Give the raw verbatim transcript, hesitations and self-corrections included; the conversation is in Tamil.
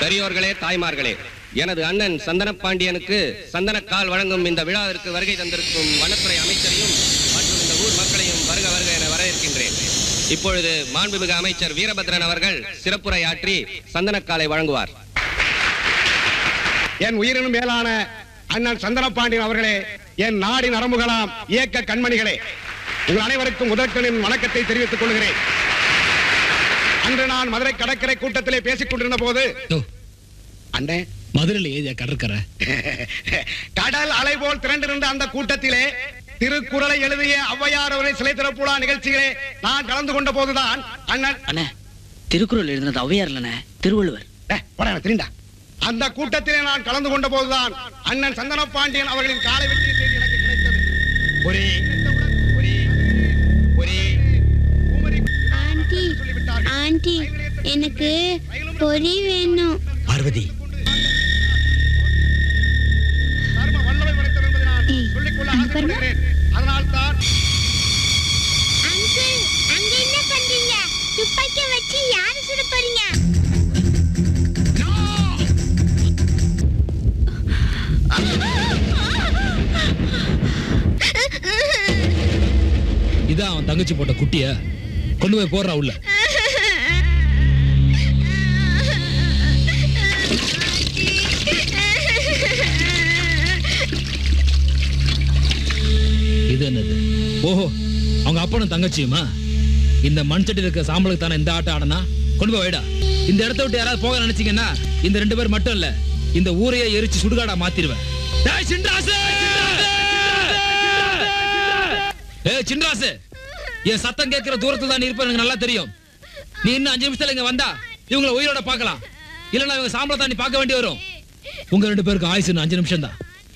பெரியோர்களே, தாய்மார்களே, எனது அண்ணன் சந்தனப்பாண்டியனுக்கு சந்தனக்கால் வழங்கும் இந்த விழாவிற்கு வருகை தந்திருக்கும் வனத்துறை அமைச்சரையும் மற்றும் இந்த ஊர் மக்களையும் வருக வருக என வரவேற்கின்றேன். இப்பொழுது மாண்புமிகு அமைச்சர் வீரபத்ரன் அவர்கள் சிறப்புரையாற்றி சந்தனக்காலை வழங்குவார். என் உயிரினும் மேலான அண்ணன் சந்தனப்பாண்டியன் அவர்களே, என் நாடின் நரம்புகளாம் இயக்க கண்மணிகளே, உங்கள் அனைவருக்கும் முதற்கனின் வணக்கத்தை தெரிவித்துக் கொள்கிறேன். அன்று நான் மதுரை கடற்கரை கூட்டத்திலே பேசிக் கொண்டிருந்த போது அண்ணே மதுரையிலே கடற்கரை கடல் அலை போல் திரண்டிருந்த அந்த கூட்டத்திலே திருக்குறளை எழுதிய ஔவையார் அவரை சிலை திறப்புலா நிகழ்ச்சியிலே நான் கலந்து கொண்ட போதுதான் அண்ணன் அண்ணே திருக்குறள் எழுதினது ஔவையார் இல்லனே, திருவள்ளுவர். தெரியுண்டா. அந்த கூட்டத்திலே நான் கலந்து கொண்ட போதுதான் அண்ணன் சந்தனப்பாண்டியன் அவர்களின் காலை வெட்டிய செய்தி எனக்கு கிடைத்தது. ஒரே ஆண்டி, எனக்கு பொரி வேணும். பார்வதி, அதனால்தான் அங்கிள், அங்க என்ன பண்றீங்க? துப்பாக்கி வச்சு யாரு சுட போறீங்க? இதான் அவன் தங்கச்சி போட்ட குட்டிய கொண்டு போய் போடுறா உள்ள. இது என்னது? ஓஹோ, அவங்க அப்பனும் தங்கச்சியுமா? இந்த மண் சட்டியில் இருக்க சாம்பலுக்கு தானே இந்த ஆட்டம் ஆடனா? கொண்டு போய் வைடா. இந்த இடத்த விட்டு யாராவது போக நினைச்சீங்கன்னா இந்த ரெண்டு பேர் மட்டும் இல்ல, இந்த ஊரையே எரிச்சு சுடுகாடா மாத்திருவேன். டேய் சின்ராசு! ஏய் சின்ராசு, என் சத்தம் கேட்கிற தூரத்துல தான் இருப்ப எனக்கு நல்லா தெரியும். நீ இன்னும் அஞ்சு நிமிஷத்துல இங்க வந்தா இவங்களை உயிரோட பார்க்கலாம், இல்லன்னா இவங்க சாம்பலை தான் நீ பார்க்க வேண்டி வரும். உங்க ரெண்டு பேருக்கு ஆயுசு அஞ்சு நிமிஷம் தான்.